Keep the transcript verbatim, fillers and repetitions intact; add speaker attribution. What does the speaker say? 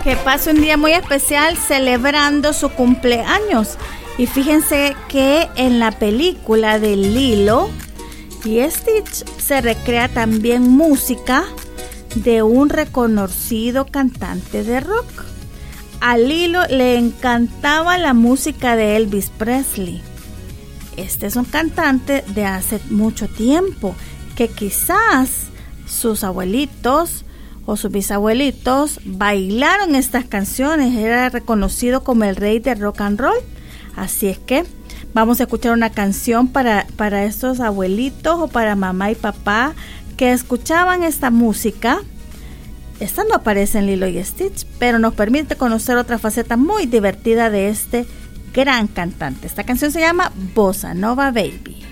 Speaker 1: que pase un día muy especial celebrando su cumpleaños. Y fíjense que en la película de Lilo y Stitch se recrea también música de un reconocido cantante de rock. A Lilo le encantaba la música de Elvis Presley. Este es un cantante de hace mucho tiempo que quizás sus abuelitos o sus bisabuelitos bailaron estas canciones. Era reconocido como el rey del rock and roll. Así es que vamos a escuchar una canción para, para estos abuelitos o para mamá y papá que escuchaban esta música. Esta no aparece en Lilo y Stitch, pero nos permite conocer otra faceta muy divertida de este gran cantante. Esta canción se llama Bossa Nova Baby.